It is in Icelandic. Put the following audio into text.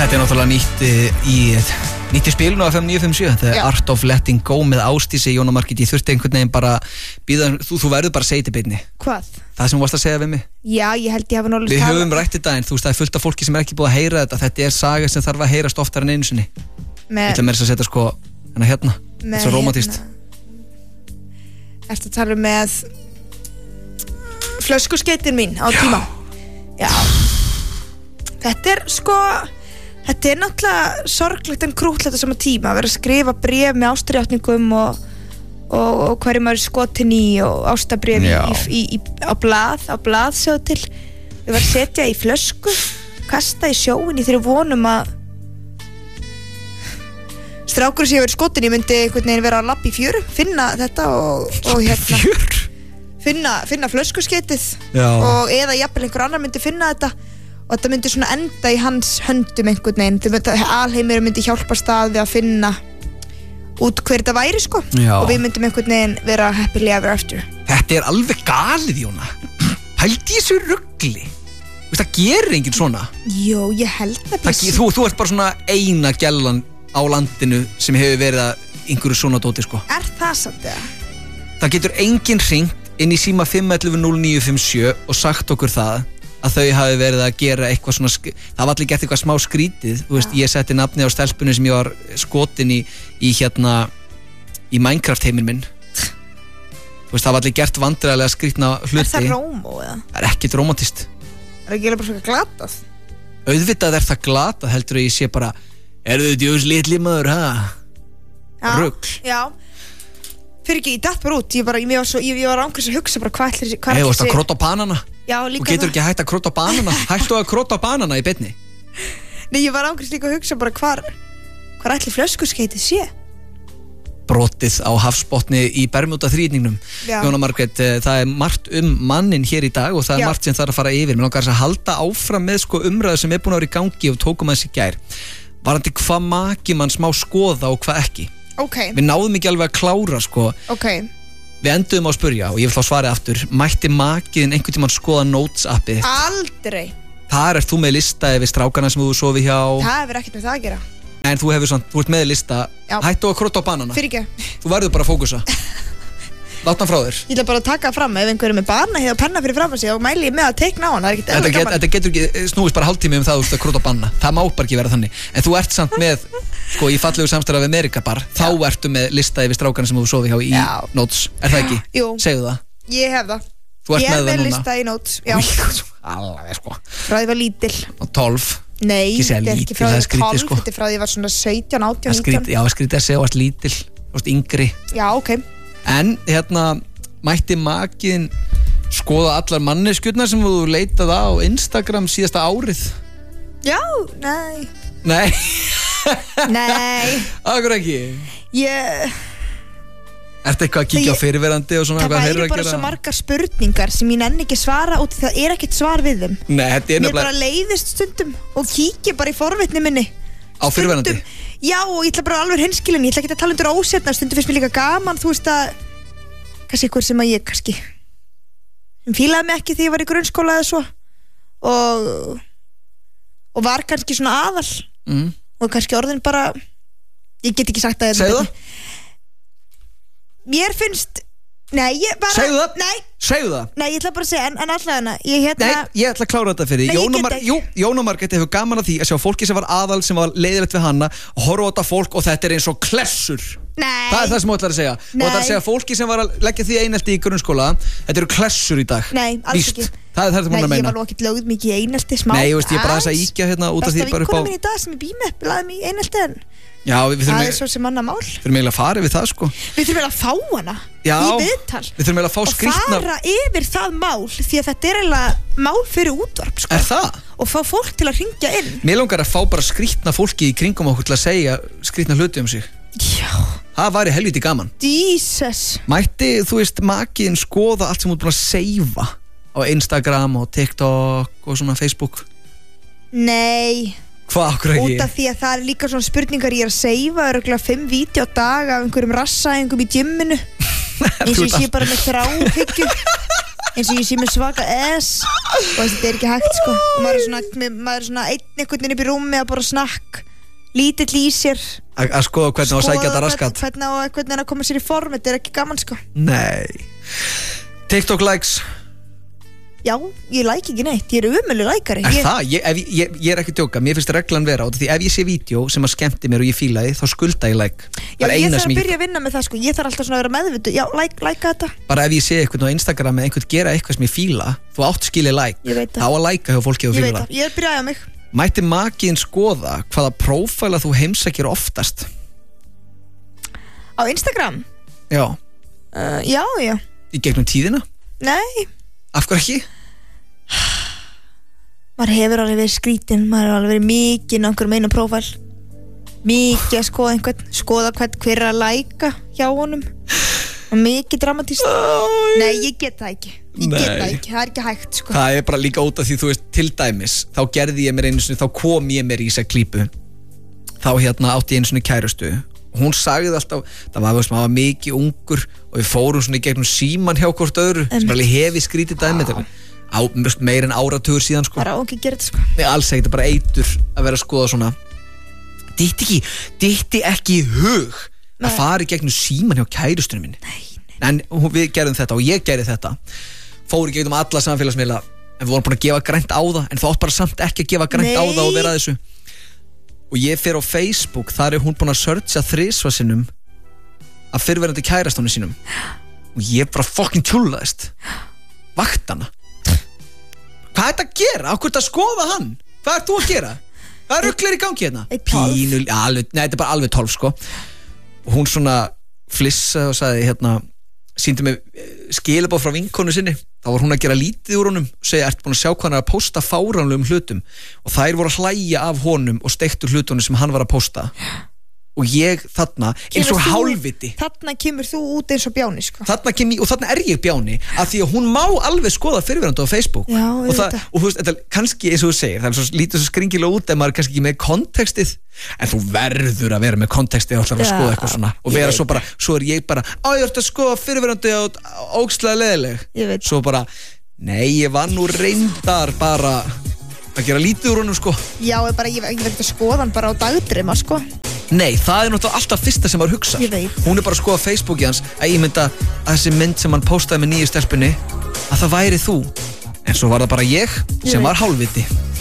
Þetta náttúrulega nýtt í spilinu á FM 957. Þetta Art of Letting Go með Ásdísi Jóna Margrét. Ég þurfti einhvern veginn bara býða, þú verður bara að segja þetta beinni. Hvað? Það sem þú varst að segja við mig. Já, ég held ég hafa náttúrulega Við höfum rætt þetta en þú veist það fullt af fólki sem ekki búið að heyra þetta. Þetta saga sem þarf að heyrast oftar en einu sinni. Ég ætla mér að setja sko hérna. Þetta er svo rómantískt. Ertu að tala með flöskuskeytin mín á tíma? Já. Þetta er náttúrulega sorglegt en krútlegt á sama tíma að vera að skrifa bréf með ástríðjátningum og hverju maður er skotin í og ástabréf á blað sjáðu til. Við varum að setja í flösku, kasta í sjóin í þeirri vonum að strákur sem ég verið skotin í myndi einhvern veginn vera að labba í fjöru, finna þetta og hérna finna flöskuskeytið og eða jafnvel einhver annar myndi finna þetta og þetta myndi svona enda í hans höndum einhvern veginn. Alheimur myndi hjálpa stað við að finna út hver þetta væri sko. Og við myndum einhvern veginn vera happily ever after. Þetta er alveg galið, Jóna. Pældi þessu rugli. Það gerir enginn svona. Jó, ég held það. Þú ert bara svona eina gælan á landinu sem hefur verið að einhverju svona dóti sko. Er það samt eða? Það getur enginn hringt inn í síma 511-0957 og sagt okkur það að þau hafi verið að gera eitthvað svona það var allir gert eitthvað smá skrítið þú veist, ég setti nafni á stelpunni sem ég var skotin í Minecraft heiminn minn þú veist, það var allir gert vandræðilega skrítna hluti. Er það rómó eða? Það er ekkert rómantist. Er ekki bara svona glatað? Auðvitað er það glatað, heldur að ég sé bara þau djöfus litli maður, ha? Rugl. Já. Fyrir ekki, ég datt bara út, ég var ángriðs að hugsa bara hvað ætlir Þú varst að króta á banana? Já, líka það. Þú getur ekki hægt að króta á banana? Hættu að króta á banana í beinni? Nei, ég var ángriðs líka að hugsa bara hvar ætlir flöskuskeitið sé? Brotið á hafsbotni í Bermuda þríhyrningnum. Jóna Margrét, það er margt mannin hér í dag og það er margt sem þarf að fara yfir. Mér langar að halda áfram með umræðu sem er búin að vera í gangi og tókum aðeins í gær. Varandi hvað maki mann smá skoða og hvað ekki. Við náðum ekki alveg að klára sko. Við enduðum á að spurja og ég vil þá svarið aftur. Mætti makiðin einhvern tímann skoða Notes appið? Aldrei. Þar ert þú með lista yfir strákana sem þú sofi hjá. Það hefur ekkert með það að gera. En þú ert með lista. Hættu að króta á banana. Fyrir ekki. Þú verður bara að fókusa. Láta hann frá þér. Ég ætla bara að taka fram ef einhverjum með bana og penna fyrir fram að sig og mæli ég með að teikna á hann. Þetta getur ekki snúist bara hálftími það að króta á banana. Það má bara ekki vera þannig. En þú ert samt með sko í fallegu samstarfi við Amerikabar. Þá ertu með lista yfir strákana sem þú sofi hjá í Notes. Er það ekki? Jú. Segðu það. Ég hef það. Þú ert með það núna. Ég hef með lista í Notes. Já. Alveg sko. Frá því var lítil. Og 12. Nei, þetta er ekki frá því var 12. Sko. Þetta er frá því var svona 17, 18, 19. Já, skrítið að segja og ert lítil. Þú ert yngri. Já, ok. En mætti makiðin skoða allar manneskjurnar sem þú leitaði á Instagram síðasta árið? Já, nei. Nei? Nei. Akkur ekki? Ertu eitthvað að kíkja á fyrirverandi og svona? Það væri bara svo margar spurningar sem ég nenni ekki svara út því það er ekkert svar við þeim. Nei, þetta er mér bara leiðist stundum og kíkja bara í forvitni minni. Á fyrirverandi? Já, og ég ætla bara alveg hinskilin, ég ætla ekki að tala undir ósetna, stundum finnst mér líka gaman, þú veist að kannski eitthvað sem að ég fílaði mig ekki þegar ég var í grunnskóla eða svo og var kannski svona aðal og kannski orðin bara ég get ekki sagt að segðu það mér finnst nei, ég bara segðu það nei, ég ætla bara að segja en alltaf hana ég ætla að klára þetta fyrir Jóna Margrét hefur gaman að því að sjá fólki sem var aðal sem var leiðilegt við hana og horfa á þetta fólk og þetta er eins og klessur. Nei. Það er það sem þú ætlar að segja. Þú ætlar að segja fólki sem var að leggja því einelti í grunnskóla, þetta eru klessur í dag. Nei, alls ekki. Það er það sem hún að meina. Nei, ég var nú ekkert lögð mikið í einelti smá. Nei, ég veist, ég bara þess að íkja hérna út af því bara upp á. Besta vinkona mín í dag sem ég bý með, laði mig í einelti en já, það er svo sem annað mál. Við þurfum eiginlega að fara yfir það sko. Við þurfum eiginlega að fá hana í viðtal. Við þurfum eiginlega að fá skrítna og fara yfir það mál því að þetta er eiginlega mál fyrir útvarp sko. Er það? Og fá fólk til að hringja inn. Mér langar að fá bara skrítna fólki í kringum okkur til að segja skrítna hluti sig. Já. Það væri helviti gaman. Jesus. Mætti, þú veist, makiðin skoða allt sem þú ert búin að seifa á Instagram og TikTok og svona Facebook? Nei. Hvað, okkur ekki? Út af því að það er líka svona spurningar ég er að seifa örgulega 5 vídeo á dag af einhverjum rassaðingum í gymminu eins og ég sé bara með þráhyggju eins og ég sé með svaka S og þetta ekki hægt sko og maður er svona einn einhvern veginn upp í rúmi að bara snakk lítill í sér að skoða hvernig á að sækja þetta raskat hvernig að koma sér í form, þetta ekki gaman sko Nei TikTok likes Já, ég like ekki neitt, ég umulig lækari Það? Ég er ekki að djóka, mér finnst reglan vera því ef ég sé vídeo sem að skemmti mér og ég fíla því þá skulda ég like Já, ég þarf að byrja að vinna með það sko, ég þarf alltaf svona að vera meðvitu Já, like þetta Bara ef ég sé eitthvað á Instagram með einhvern gera eitthvað sem ég fíla þú átt skilja like, þá að likea hjá fólki og fíla Ég veit það, ég er byrjað á mig Mætti makiðin skoða hvaða prófæla þú heimsækir oftast? Á Instagram? Já Já Í gegnum tíðina? Nei Af hverju ekki? Maður hefur alveg verið skrítinn maður hefur alveg verið mikið í einhverjum einu prófæl mikið að skoða einhvern hver er að læka hjá honum og mikið dramatíst Nei, ég get það ekki það er ekki hægt sko. Það er bara líka út af því þú veist til dæmis þá gerði ég mér einu sinni þá kom ég mér í þessa klípu þá átti ég einu sinni kærustu hún sagði alltaf, það var mikið ungur og við fórum svona í gegnum síman hjá hvort öðru sem alveg hefi skrítið dæmi meir en áratugur síðan sko. Það er ekki að gera þetta sko. Nei, alls ekki, þetta er bara eitur að vera að skoða svona Dytti ekki í hug að fara í gegnum síman hjá kærustunum minni Nei. En við gerðum þetta og ég gerði þetta fór í gegnum alla samfélagsmiðla en við vorum búin að gefa grænt á það en þú átt bara samt ekki að gefa grænt á það og vera að þessu og ég fer á Facebook þar er hún búin að searcha 3 sinnum að fyrrverandi kærastónu sínum og ég bara fucking tjúlaðist vaktana hvað er þetta að gera? Á hvernig að skoða hann? Hvað ert þú að gera? Hvað er ruglir í gangi hérna? Nei, þetta er bara alveg 12 sko og hún svona flissaði og sagði sýndi mig skilabóð frá vinkonu sinni þá var hún að gera lítið úr honum og segja, ertu búin að sjá hvað hann er að posta fáránlegum hlutum og þær voru að hlæja af honum og steiktu hlutunum sem hann var að posta og ég þarna eins og hálfviti þarna kemur þú út eins og bjáni sko. þarna er ég bjáni af því að hún má alveg skoða fyrirverandi á Facebook Já, og þú veist, þetta kannski eins og þú segir það er svo lítið svo skringilega út ef maður er kannski ekki með kontekstið en þú verður að vera með kontekstið og að skoða eitthvað svona og vera svo bara, svo er ég bara ég ætti að skoða fyrirverandi á ógeðslega leiðileg svo bara, nei ég var nú reyndar bara að gera lítið úr honum sko Já, ég verði að skoða hann bara á dagdrima sko Nei, það er náttúrulega alltaf fyrsta sem maður hugsa Hún er bara að skoða Facebooki hans að ég mynda að þessi mynd sem hann postaði með nýju stelpunni að það væri þú en svo var það bara ég sem var hálfviti